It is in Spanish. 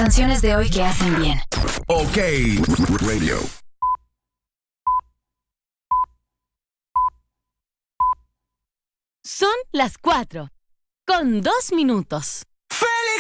canciones de hoy que hacen bien. OK Radio. Son las 4:02.